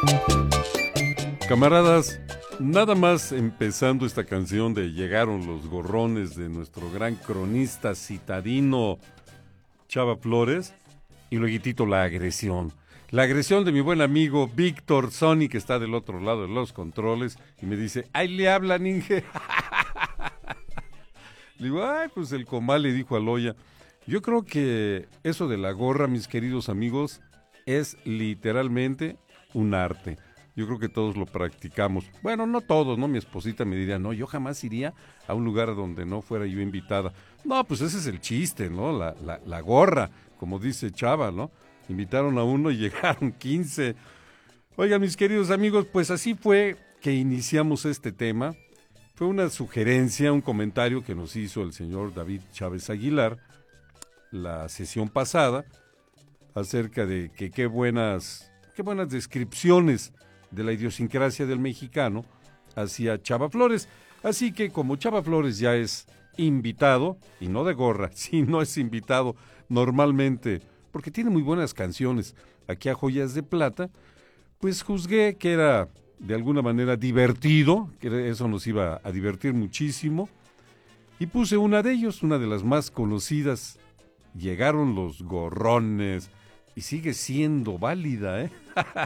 Camaradas, nada más empezando esta canción de Llegaron los gorrones de nuestro gran cronista citadino Chava Flores, y luego la agresión. La agresión de mi buen amigo Víctor Sony, que está del otro lado de los controles, y me dice, ¡ay, le hablan, Inge! Le digo, ¡ay, pues el comal le dijo a Loya! Yo creo que eso de la gorra, mis queridos amigos, es literalmente un arte. Yo creo que todos lo practicamos. Bueno, no todos, ¿no? Mi esposita me diría, no, yo jamás iría a un lugar donde no fuera yo invitada. No, pues ese es el chiste, ¿no? La gorra, como dice Chava, ¿no? Invitaron a uno y llegaron 15. Oigan, mis queridos amigos, pues así fue que iniciamos este tema. Fue una sugerencia, un comentario que nos hizo el señor David Chávez Aguilar la sesión pasada acerca de que qué buenas descripciones de la idiosincrasia del mexicano hacia Chava Flores. Así que como Chava Flores ya es invitado, y no de gorra, sino es invitado normalmente, porque tiene muy buenas canciones aquí a Joyas de Plata, pues juzgué que era de alguna manera divertido, que eso nos iba a divertir muchísimo, y puse una de ellos, una de las más conocidas, Llegaron los gorrones, y sigue siendo válida, ¿eh?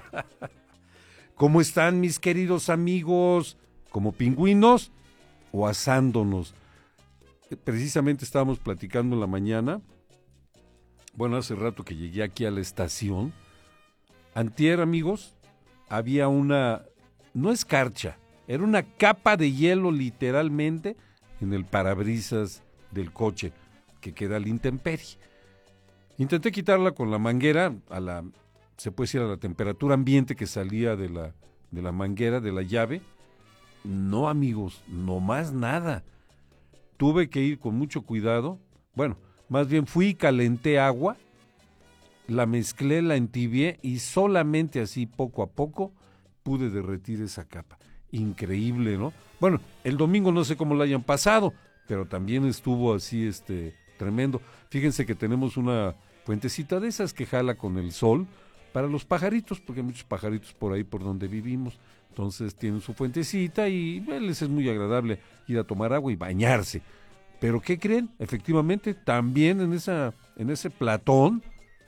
¿Cómo están, mis queridos amigos? ¿Como pingüinos o asándonos? Precisamente estábamos platicando en la mañana, bueno, hace rato que llegué aquí a la estación. Antier, amigos, había no escarcha, era una capa de hielo literalmente en el parabrisas del coche que queda a la intemperie. Intenté quitarla con la manguera, se puede decir a la temperatura ambiente que salía de la manguera, de la llave. No, amigos, no más nada. Tuve que ir con mucho cuidado. Bueno, más bien fui y calenté agua, la mezclé, la entibié y solamente así, poco a poco, pude derretir esa capa. Increíble, ¿no? Bueno, el domingo no sé cómo la hayan pasado, pero también estuvo así, tremendo. Fíjense que tenemos una fuentecita de esas que jala con el sol para los pajaritos, porque hay muchos pajaritos por ahí por donde vivimos. Entonces tienen su fuentecita y les es muy agradable ir a tomar agua y bañarse. Pero ¿qué creen? Efectivamente, también en ese platón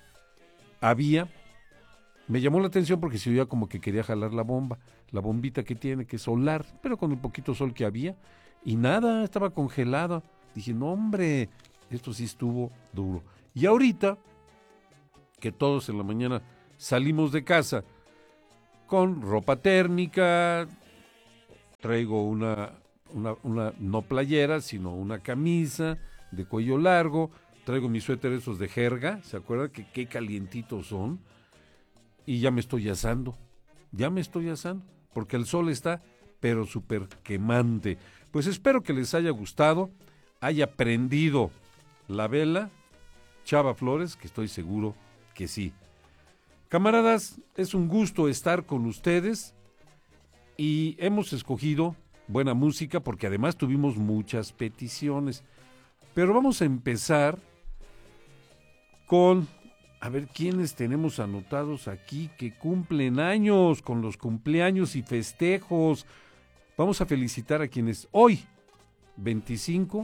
me llamó la atención porque se oía como que quería jalar la bombita que tiene, que es solar, pero con el poquito sol que había, y nada, estaba congelada. Dije, no, hombre, esto sí estuvo duro. Y ahorita, que todos en la mañana salimos de casa con ropa térmica, traigo una no playera, sino una camisa de cuello largo, traigo mis suéteres esos de jerga, ¿se acuerdan? Que qué calientitos son, y ya me estoy asando, porque el sol está, pero súper quemante. Pues espero que les haya gustado, haya prendido la vela Chava Flores, que estoy seguro que sí. Camaradas, es un gusto estar con ustedes y hemos escogido buena música porque además tuvimos muchas peticiones. Pero vamos a empezar con, a ver quiénes tenemos anotados aquí que cumplen años, con los cumpleaños y festejos. Vamos a felicitar a quienes hoy, 25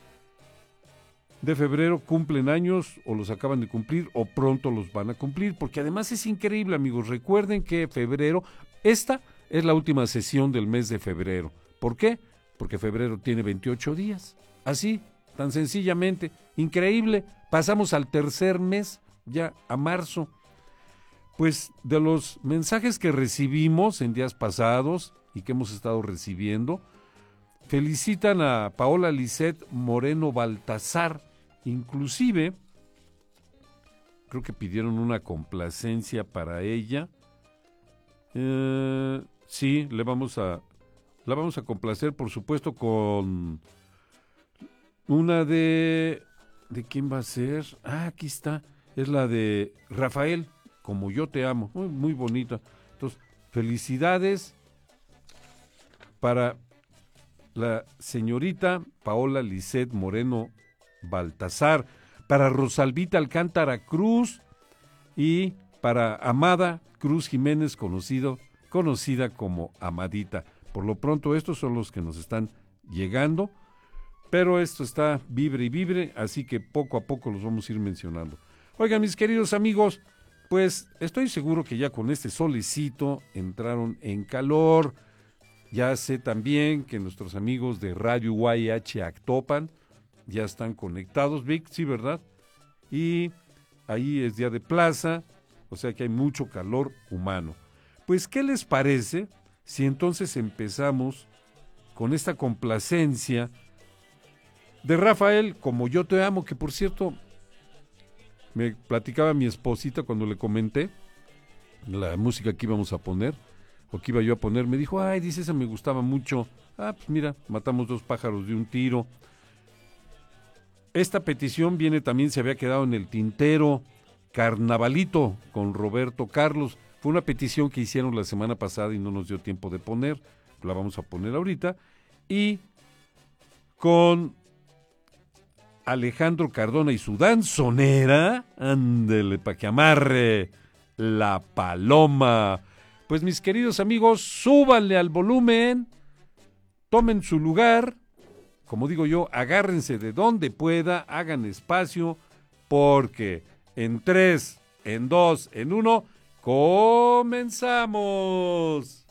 de febrero, cumplen años o los acaban de cumplir o pronto los van a cumplir, porque además es increíble, amigos. Recuerden que febrero, esta es la última sesión del mes de febrero. ¿Por qué? Porque febrero tiene 28 días. Así, tan sencillamente, increíble. Pasamos al tercer mes, ya a marzo. Pues de los mensajes que recibimos en días pasados y que hemos estado recibiendo, felicitan a Paola Lisset Moreno Baltazar. Inclusive, creo que pidieron una complacencia para ella. Sí, la vamos a complacer, por supuesto, con una ¿de quién va a ser? Aquí está, es la de Rafael, Como yo te amo, muy, muy bonita. Entonces, felicidades para la señorita Paola Lisset Moreno Baltazar, para Rosalvita Alcántara Cruz y para Amada Cruz Jiménez, conocido conocida como Amadita. Por lo pronto estos son los que nos están llegando, pero esto está vibre y vibre, así que poco a poco los vamos a ir mencionando. Oigan, mis queridos amigos, pues estoy seguro que ya con este solecito entraron en calor. Ya sé también que nuestros amigos de Radio YH Actopan ya están conectados, Vic, sí, ¿verdad? Y ahí es día de plaza, o sea que hay mucho calor humano. Pues, ¿qué les parece si entonces empezamos con esta complacencia de Rafael, Como yo te amo, que por cierto, me platicaba mi esposita cuando le comenté la música que íbamos a poner, o que iba yo a poner, me dijo, ay, dice, esa me gustaba mucho. Pues mira, matamos 2 pájaros de un tiro. Esta petición viene también, se había quedado en el tintero, Carnavalito, con Roberto Carlos. Fue una petición que hicieron la semana pasada y no nos dio tiempo de poner, la vamos a poner ahorita. Y con Alejandro Cardona y su danzonera, ándele pa' que amarre la paloma. Pues mis queridos amigos, súbanle al volumen, tomen su lugar, como digo yo, agárrense de donde pueda, hagan espacio, porque en 3, en 2, en 1, ¡comenzamos!